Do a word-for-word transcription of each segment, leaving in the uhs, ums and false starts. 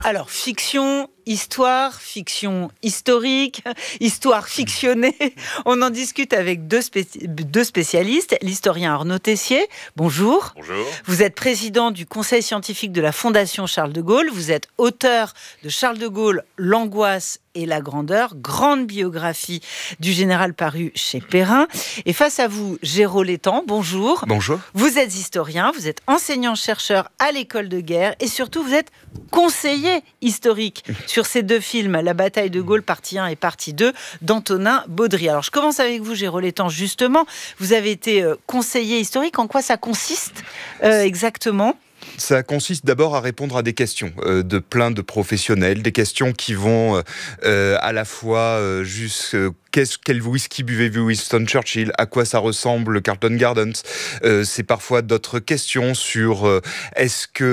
Alors, fiction, histoire, fiction historique, histoire fictionnée. On en discute avec deux, spéci- deux spécialistes. L'historien Arnaud Tessier, bonjour. Bonjour. Vous êtes président du conseil scientifique de la Fondation Charles de Gaulle. Vous êtes auteur de Charles de Gaulle, l'angoisse et la grandeur, grande biographie du général paru chez Perrin. Et face à vous, Géraud Létang, bonjour. Bonjour. Vous êtes historien, vous êtes enseignant-chercheur à l'école de guerre et surtout vous êtes conseiller historique sur ces deux films, La bataille de Gaulle, partie un et partie deux, d'Antonin Baudry. Alors je commence avec vous, Géraud Létang, justement. Vous avez été euh, conseiller historique. En quoi ça consiste euh, exactement ? Ça consiste d'abord à répondre à des questions euh, de plein de professionnels, des questions qui vont euh, à la fois euh, juste euh, qu'est-ce, quel whisky buvez-vous Winston Churchill, à quoi ça ressemble Carlton Gardens. Euh, c'est parfois d'autres questions sur euh, est-ce que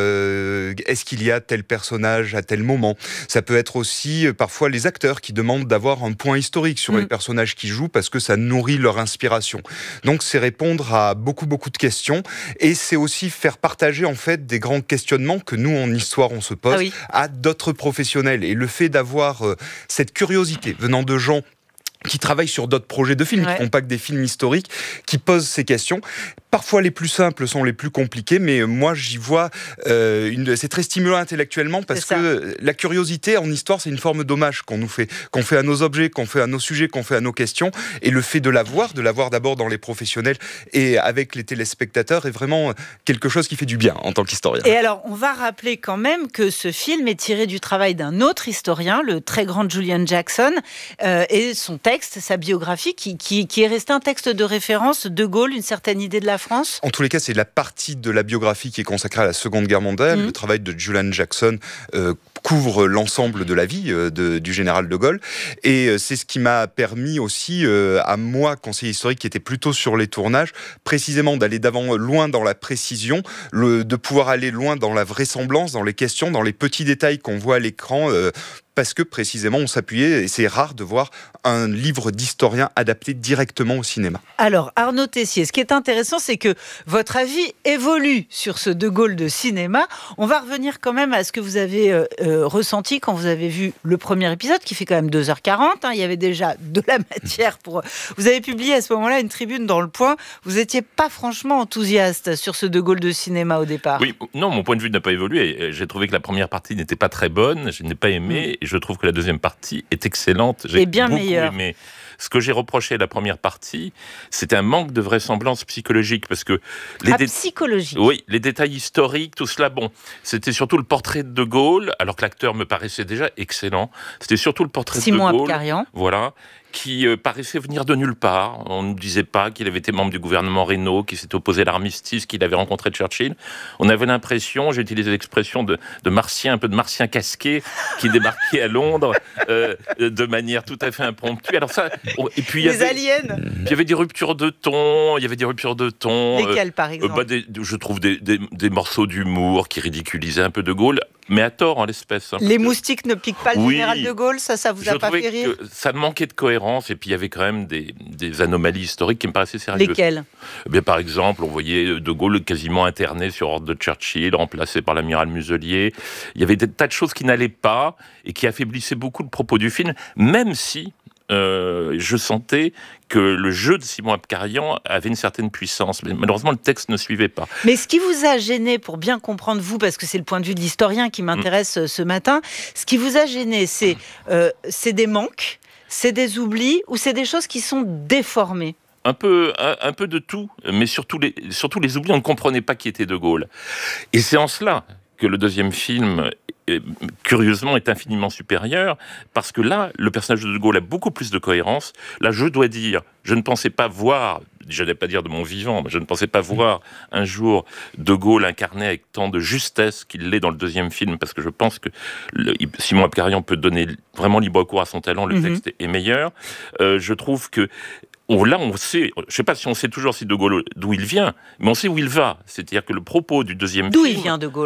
euh, est-ce qu'il y a tel personnage à tel moment. Ça peut être aussi euh, parfois les acteurs qui demandent d'avoir un point historique sur mmh. les personnages qui jouent parce que ça nourrit leur inspiration. Donc c'est répondre à beaucoup beaucoup de questions et c'est aussi faire partager en fait des grands questionnements que nous en histoire on se pose ah oui. à d'autres professionnels. Et le fait d'avoir euh, cette curiosité venant de gens qui travaillent sur d'autres projets de films, ouais. qui ne font pas que des films historiques, qui posent ces questions. Parfois, les plus simples sont les plus compliqués, mais moi, j'y vois... Euh, une... C'est très stimulant intellectuellement, parce que la curiosité en histoire, c'est une forme d'hommage qu'on nous fait, qu'on fait à nos objets, qu'on fait à nos sujets, qu'on fait à nos questions. Et le fait de la voir, de la voir d'abord dans les professionnels et avec les téléspectateurs, est vraiment quelque chose qui fait du bien en tant qu'historien. Et alors, on va rappeler quand même que ce film est tiré du travail d'un autre historien, le très grand Julian Jackson, euh, et son texte, sa biographie, qui, qui, qui est resté un texte de référence, De Gaulle, une certaine idée de la France. En tous les cas, c'est la partie de la biographie qui est consacrée à la Seconde Guerre mondiale. Mmh. Le travail de Julian Jackson euh, couvre l'ensemble de la vie euh, de, du général de Gaulle. Et euh, c'est ce qui m'a permis aussi, euh, à moi, conseiller historique, qui était plutôt sur les tournages, précisément d'aller d'avant loin dans la précision, le, de pouvoir aller loin dans la vraisemblance, dans les questions, dans les petits détails qu'on voit à l'écran, euh, parce que précisément on s'appuyait, et c'est rare de voir un livre d'historien adapté directement au cinéma. Alors Arnaud Tessier, ce qui est intéressant, c'est que votre avis évolue sur ce De Gaulle de cinéma. On va revenir quand même à ce que vous avez euh, euh, ressenti quand vous avez vu le premier épisode, qui fait quand même deux heures quarante. Hein, il y avait déjà de la matière pour... Vous avez publié à ce moment-là une tribune dans Le Point. Vous n'étiez pas franchement enthousiaste sur ce De Gaulle de cinéma au départ. Oui, non, mon point de vue n'a pas évolué. J'ai trouvé que la première partie n'était pas très bonne, je n'ai pas aimé... Mmh. Je trouve que la deuxième partie est excellente. J'ai et bien beaucoup meilleure. aimé. Ce que j'ai reproché à la première partie, c'était un manque de vraisemblance psychologique, parce que les ah, dé... psychologique. Oui, les détails historiques, tout cela, bon, c'était surtout le portrait de De Gaulle, alors que l'acteur me paraissait déjà excellent. C'était surtout le portrait Simon de De Gaulle, Abkarian. voilà, qui euh, paraissait venir de nulle part. On ne disait pas qu'il avait été membre du gouvernement Reynaud, qu'il s'était opposé à l'armistice, qu'il avait rencontré Churchill. On avait l'impression, j'ai utilisé l'expression de, de martien, un peu de martien casqué, qui débarquait à Londres euh, de manière tout à fait impromptue. Alors ça, et puis il y avait, les aliens. Il y avait des ruptures de ton, il y avait des ruptures de ton. Lesquelles, euh, par exemple euh, bah, des, Je trouve des, des, des morceaux d'humour qui ridiculisaient un peu De Gaulle, mais à tort en l'espèce. Hein, les moustiques ne piquent pas le oui, général de Gaulle, ça, ça vous a pas fait rire? Ça manquait de cohérence. Et puis il y avait quand même des, des anomalies historiques qui me paraissaient sérieuses. Lesquelles? Eh bien, par exemple, on voyait De Gaulle quasiment interné sur ordre de Churchill, remplacé par l'amiral Muselier. Il y avait des tas de choses qui n'allaient pas et qui affaiblissaient beaucoup le propos du film, même si euh, je sentais que le jeu de Simon Abkarian avait une certaine puissance. Mais malheureusement, le texte ne suivait pas. Mais ce qui vous a gêné, pour bien comprendre vous, parce que c'est le point de vue de l'historien qui m'intéresse mmh. ce matin, ce qui vous a gêné, c'est, euh, c'est des manques, c'est des oublis ou c'est des choses qui sont déformées? Un peu, un, un peu de tout, mais surtout les, surtout les oublis. On ne comprenait pas qui était De Gaulle. Et c'est en cela que le deuxième film, curieusement, est infiniment supérieur, parce que là, le personnage de De Gaulle a beaucoup plus de cohérence. Là, je dois dire, je ne pensais pas voir, je n'allais pas dire de mon vivant, mais je ne pensais pas voir un jour De Gaulle incarné avec tant de justesse qu'il l'est dans le deuxième film, parce que je pense que le, Simon Abkarian peut donner vraiment libre cours à son talent, le mm-hmm. texte est meilleur. Euh, je trouve que On, là, on sait, je ne sais pas si on sait toujours si De Gaulle, d'où il vient, mais on sait où il va. C'est-à-dire que le propos du deuxième d'où film... D'où il vient, De Gaulle?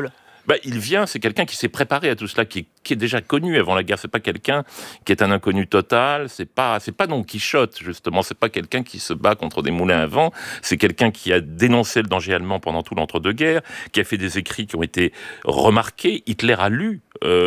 Bah, il vient, c'est quelqu'un qui s'est préparé à tout cela, qui est, qui est déjà connu avant la guerre. C'est pas quelqu'un qui est un inconnu total. C'est pas, c'est pas Don Quichotte justement. C'est pas quelqu'un qui se bat contre des moulins à vent. C'est quelqu'un qui a dénoncé le danger allemand pendant tout l'entre-deux-guerres, qui a fait des écrits qui ont été remarqués. Hitler a lu. Euh,